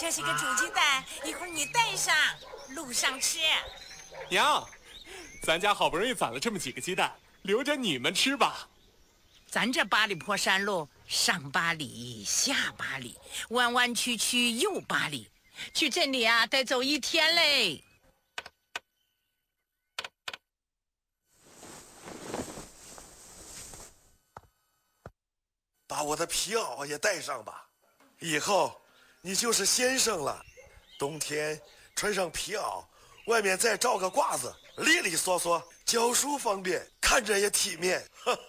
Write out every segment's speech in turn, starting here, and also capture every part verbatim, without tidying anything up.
这是个煮鸡蛋，一会儿你带上，路上吃。 娘，咱家好不容易攒了这么几个鸡蛋，留着你们吃吧。 咱这八里坡山路，上八里，下八里，弯弯曲曲又八里，去镇里啊得走一天嘞。 把我的皮袄也带上吧，以后你就是先生了。冬天穿上皮袄，外面再罩个褂子，利利索索，教书方便，看着也体面。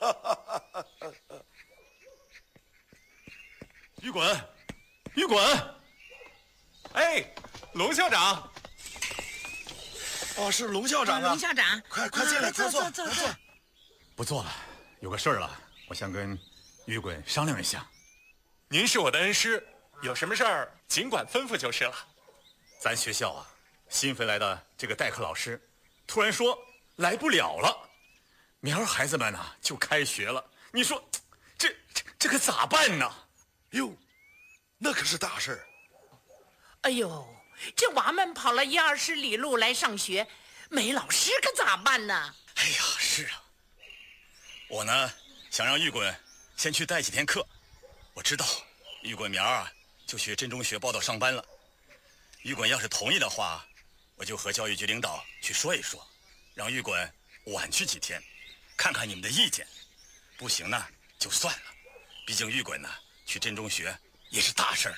于滚，于滚！ 哎，龙校长。 哦，是龙校长啊！ 龙校长， 快快进来， 坐坐坐坐坐。 不做了，有个事儿了，我想跟于滚商量一下。 您是我的恩师，有什么事儿尽管吩咐就是了。 咱学校啊，新飞来的这个代课老师，突然说来不了了，明儿孩子们呢、啊、就开学了。你说，这这这可咋办呢？ 哟，那可是大事儿。 哎呦，这娃们跑了一二十里路来上学，没老师可咋办呢？ 哎呀，是啊，我呢想让玉滚先去带几天课。我知道玉滚明儿啊就去镇中学报道上班了。玉滚要是同意的话，我就和教育局领导去说一说，让玉滚晚去几天，看看你们的意见。不行呢就算了，毕竟玉滚呢去镇中学也是大事了。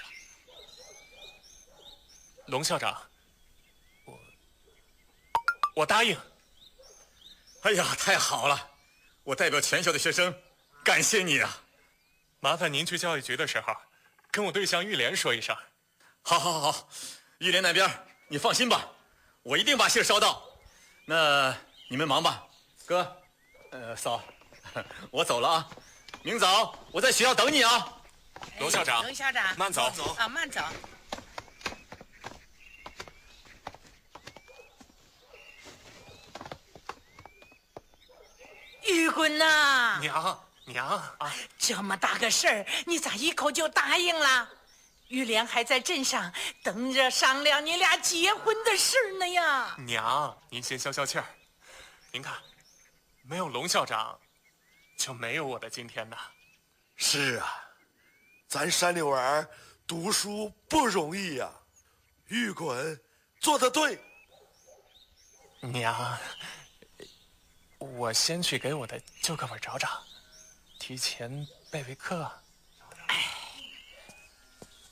龙校长，我我答应。 哎呀，太好了！我代表全校的学生感谢你啊！ 麻烦您去教育局的时候，跟我对象玉莲说一声。 好，好，好，好，玉莲那边你放心吧，我一定把信捎到。那你们忙吧，哥，呃，嫂，我走了啊，明早我在学校等你啊。 龙校长， 龙校长， 慢走， 慢走啊，慢走。玉滚呐， 娘娘啊， 这么大个事儿，你咋一口就答应了？玉莲还在镇上等着商量你俩结婚的事呢呀。 娘，您先消消气儿。您看，没有龙校长，就没有我的今天呐。 是啊，咱山里娃儿读书不容易呀、啊。玉滚做得对。 娘，我先去给我的旧课本找找，提前备备课。